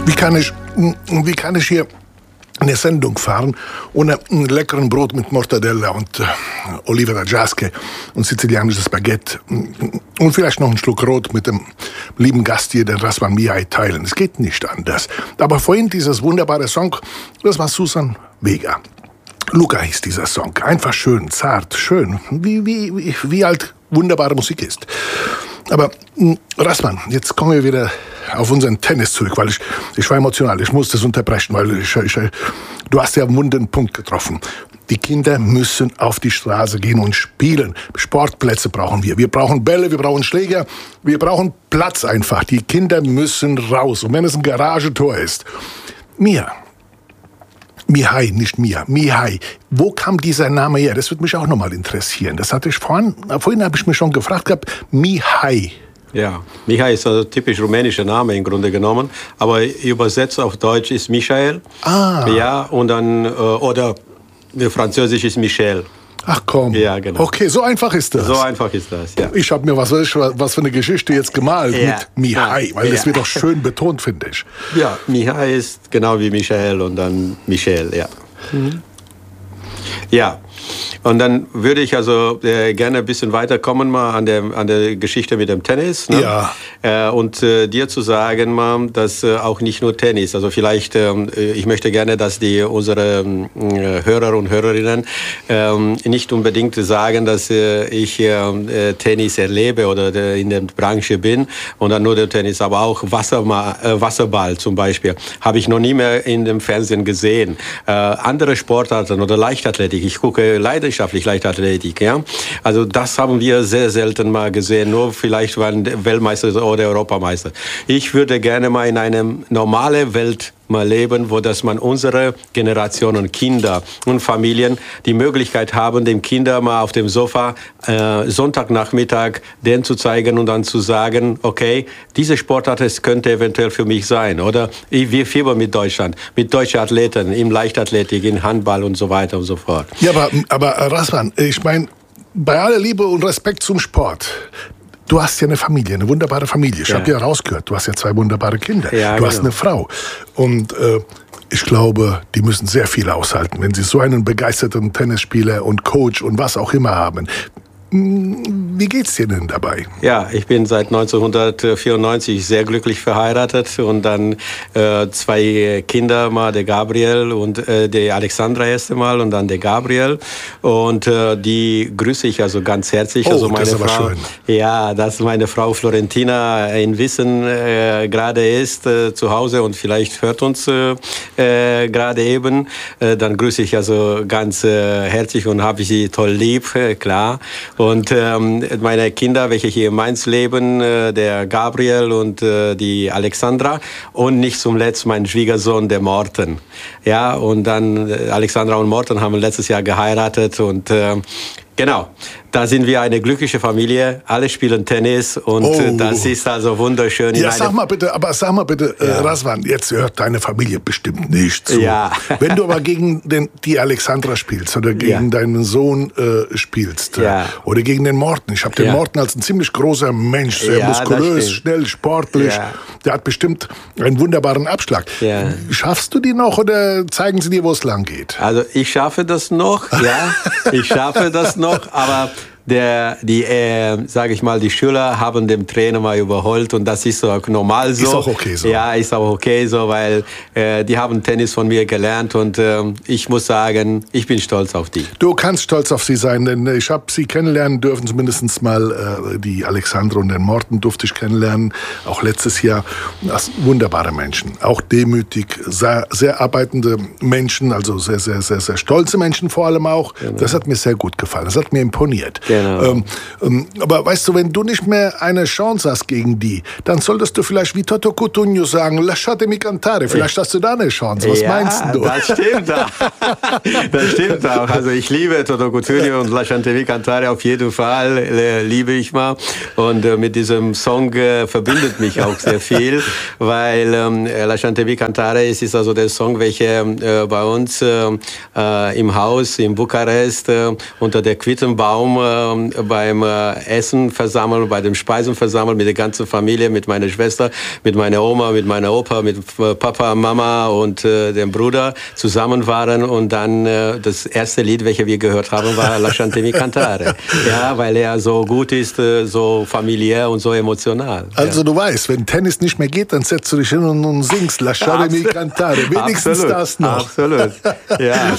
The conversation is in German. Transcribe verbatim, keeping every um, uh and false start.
Wie kann ich, wie kann ich hier eine Sendung fahren ohne ein leckeren Brot mit Mortadella und äh, Olive d'Agiasche und sizilianisches Baguette und vielleicht noch einen Schluck Rot mit dem lieben Gast hier, den Razvan Mihai, teilen. Es geht nicht anders. Aber vorhin dieses wunderbare Song, das war Susan Vega. Luca hieß dieser Song. Einfach schön, zart, schön. Wie, wie, wie, wie halt wunderbare Musik ist. Aber Razvan, jetzt kommen wir wieder auf unseren Tennis zurück, weil ich, ich war emotional. Ich muss das unterbrechen, weil ich, ich, du hast ja einen wunden Punkt getroffen. Die Kinder müssen auf die Straße gehen und spielen. Sportplätze brauchen wir. Wir brauchen Bälle, wir brauchen Schläger, wir brauchen Platz einfach. Die Kinder müssen raus. Und wenn es ein Garagentor ist. Mia. Mihai, nicht Mia, Mihai. Wo kam dieser Name her? Das würde mich auch nochmal interessieren. Das hatte ich vorhin, vorhin habe ich mich schon gefragt gehabt. Mihai. Ja, Mihai ist ein typisch rumänischer Name im Grunde genommen, aber übersetzt auf Deutsch ist Michael. Ah. Ja, und dann, äh, oder französisch ist Michel. Ach komm. Ja, genau. Okay, so einfach ist das. So einfach ist das, ja. Ich habe mir was, was für eine Geschichte jetzt gemalt ja. mit Mihai, weil ja. das wird doch schön betont, finde ich. Ja, Mihai ist genau wie Michael und dann Michel, ja. Mhm. Ja. Und dann würde ich also äh, gerne ein bisschen weiterkommen mal an der, an der Geschichte mit dem Tennis. Ne? Ja. Äh, und äh, dir zu sagen, mal, dass äh, auch nicht nur Tennis, also vielleicht, äh, ich möchte gerne, dass die unsere äh, Hörer und Hörerinnen äh, nicht unbedingt sagen, dass äh, ich äh, Tennis erlebe oder äh, in der Branche bin und dann nur der Tennis, aber auch Wasserma äh, Wasserball zum Beispiel, habe ich noch nie mehr in dem Fernsehen gesehen. Äh, andere Sportarten oder Leichtathletik, ich gucke leidenschaftlich Leichtathletik, ja. Also das haben wir sehr selten mal gesehen, nur vielleicht waren Weltmeister oder Europameister. Ich würde gerne mal in eine normale Welt mal leben, wo dass man unsere Generationen, Kinder und Familien die Möglichkeit haben, dem Kinder mal auf dem Sofa äh, Sonntagnachmittag den zu zeigen und dann zu sagen, okay, diese Sportart, es könnte eventuell für mich sein. Oder wir fiebern mit Deutschland, mit deutschen Athleten, in Leichtathletik, in Handball und so weiter und so fort. Ja, aber, aber Razvan, ich meine, bei aller Liebe und Respekt zum Sport, du hast ja eine Familie, eine wunderbare Familie. Ich ja. habe ja rausgehört, du hast ja zwei wunderbare Kinder. Ja, du genau. hast eine Frau. Und äh, ich glaube, die müssen sehr viel aushalten, wenn sie so einen begeisterten Tennisspieler und Coach und was auch immer haben. Wie geht's dir denn dabei? Ja, ich bin seit neunzehnhundertvierundneunzig sehr glücklich verheiratet und dann äh, zwei Kinder, mal der Gabriel und äh, der Alexandra erste Mal und dann der Gabriel und äh, die grüße ich also ganz herzlich. Oh, also meine das ist aber Frau, schön. Ja, dass meine Frau Florentina in Wissen äh, gerade ist äh, zu Hause und vielleicht hört uns äh, äh, gerade eben, äh, dann grüße ich also ganz äh, herzlich und habe sie toll lieb, äh, klar. Und ähm, meine Kinder, welche hier in Mainz leben, äh, der Gabriel und äh, die Alexandra und nicht zum Letzten mein Schwiegersohn, der Morten. Ja, und dann äh, Alexandra und Morten haben letztes Jahr geheiratet und äh, genau, da sind wir eine glückliche Familie. Alle spielen Tennis und oh. das ist also wunderschön. Ja, sag mal bitte, aber sag mal bitte, ja. äh, Razvan, jetzt hört deine Familie bestimmt nicht zu. Ja. Wenn du aber gegen den, die Alexandra spielst oder gegen ja. deinen Sohn äh, spielst ja. oder gegen den Morten. Ich habe den ja. Morten als ein ziemlich großer Mensch, sehr ja, muskulös, schnell, sportlich. Ja. Der hat bestimmt einen wunderbaren Abschlag. Ja. Schaffst du die noch oder zeigen sie dir, wo es lang geht? Also ich schaffe das noch, ja. Ich schaffe das noch, aber der, die, äh, sage ich mal, die Schüler haben den Trainer mal überholt und das ist auch normal so. Ist auch okay so. Ja, ist auch okay so, weil äh, die haben Tennis von mir gelernt und äh, ich muss sagen, ich bin stolz auf die. Du kannst stolz auf sie sein, denn ich habe sie kennenlernen dürfen, zumindest mal äh, die Alexandra und den Morten durfte ich kennenlernen, auch letztes Jahr. Das wunderbare Menschen, auch demütig, sehr, sehr arbeitende Menschen, also sehr, sehr, sehr, sehr stolze Menschen vor allem auch. Genau. Das hat mir sehr gut gefallen, das hat mir imponiert. Genau. Ähm, ähm, aber weißt du, wenn du nicht mehr eine Chance hast gegen die, dann solltest du vielleicht wie Toto Cutugno sagen, lasciatemi cantare, vielleicht hast du da eine Chance. Was ja, meinst du? Das stimmt auch. Das stimmt auch. Also ich liebe Toto Cutugno und lasciatemi cantare auf jeden Fall, äh, liebe ich mal. Und äh, mit diesem Song äh, verbindet mich auch sehr viel, weil ähm, lasciatemi cantare ist, ist also der Song, welcher äh, bei uns äh, im Haus in Bukarest äh, unter der Quittenbaum äh, ähm, beim äh, Essen versammeln, bei dem Speisen versammeln mit der ganzen Familie, mit meiner Schwester, mit meiner Oma, mit meiner Opa, mit Papa, Mama und äh, dem Bruder zusammen waren und dann äh, das erste Lied, welches wir gehört haben, war Lasciatemi cantare. Ja, weil er so gut ist, äh, so familiär und so emotional. Also ja. du weißt, wenn Tennis nicht mehr geht, dann setzt du dich hin und, und singst Lasciatemi cantare. Wenigstens Absolut. das noch. Absolut. Ja.